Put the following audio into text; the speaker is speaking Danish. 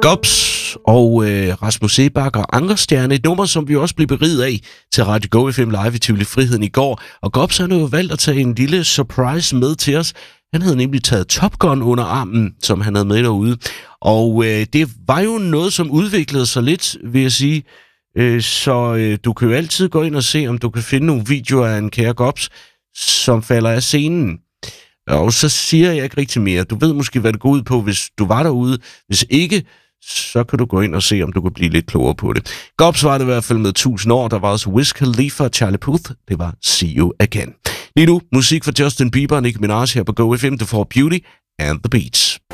Gobs og Rasmus Seebach og Ankerstjerne, et nummer, som vi også blev beriget af til Radio Go FM Live i Tivoli Friheden i går. Og Gobs har jo valgt at tage en lille surprise med til os. Han havde nemlig taget Top Gun under armen, som han havde med derude. Og det var jo noget, som udviklede sig lidt, vil jeg sige. Så du kan jo altid gå ind og se, om du kan finde nogle videoer af en kære Gobs, som falder af scenen. Og så siger jeg ikke rigtig mere. Du ved måske, hvad det går ud på, hvis du var derude. Hvis ikke, så kan du gå ind og se, om du kan blive lidt klogere på det. Gobs var det i hvert fald med 1000 år. Der var også Wiz Khalifa og Charlie Puth. Det var See You Again. Lige nu, musik fra Justin Bieber og Nicki Minaj her på Go FM. Du får Beauty and the Beats.